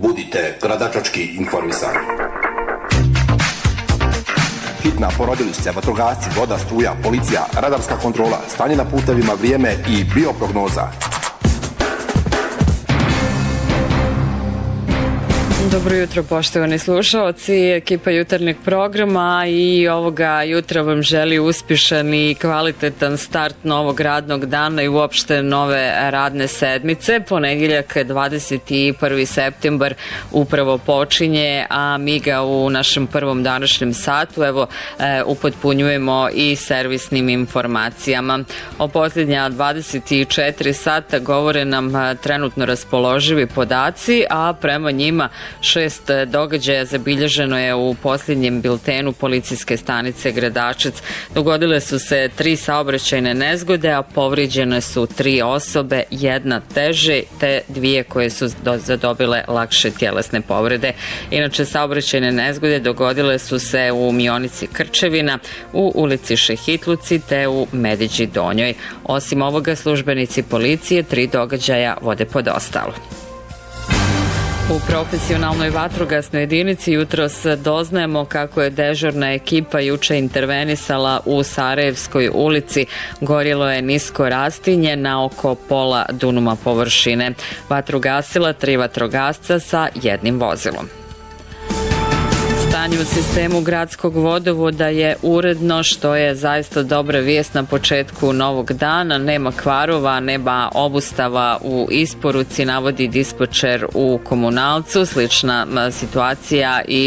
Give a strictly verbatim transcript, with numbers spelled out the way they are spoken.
Budite gradačački informisani. Hitna porodilište, vatrogasci, voda, struja, policija, radarska kontrola, stanje na putevima, vrijeme i bioprognoza. Dobro jutro, poštovani slušalci, ekipa jutarnjeg programa i ovoga jutra vam želi uspješan i kvalitetan start novog radnog dana i uopšte nove radne sedmice. Ponedjeljak dvadeset prvi septembar upravo počinje, a mi ga u našem prvom današnjem satu evo e, upotpunjujemo i servisnim informacijama. O posljednja dvadeset četiri sata govore nam a, trenutno raspoloživi podaci, a prema njima šest događaja zabilježeno je u posljednjem biltenu policijske stanice Gradačac. Dogodile su se tri saobraćajne nezgode, a povrijeđene su tri osobe, jedna teže, te dvije koje su zadobile lakše tjelesne povrede. Inače, saobraćajne nezgode dogodile su se u Mionici Krčevina, u ulici Šehitluci te u Mediđi Donjoj. Osim ovoga, službenici policije tri događaja vode pod ostalo. U profesionalnoj vatrogasnoj jedinici jutros doznajemo kako je dežurna ekipa juče intervenisala u Sarajevskoj ulici. Gorilo je nisko rastinje na oko pola dunuma površine. Vatru gasila tri vatrogasca sa jednim vozilom. Stanje u sistemu gradskog vodovoda je uredno, što je zaista dobra vijest na početku novog dana. Nema kvarova, nema obustava u isporuci, navodi dispečer u Komunalcu. Slična situacija i